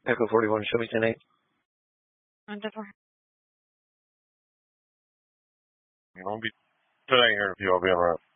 Echo 41, show me 10-8. You won't be today here if you'll be on route.